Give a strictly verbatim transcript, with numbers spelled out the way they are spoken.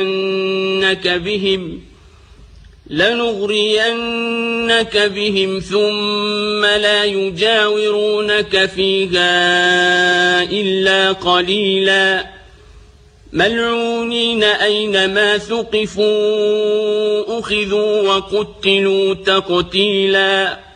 لنغرينك بهم لنغرينك بهم ثم لا يجاورونك فيها إلا قليلا ملعونين أينما ثقفوا أخذوا وقتلوا تقتيلا.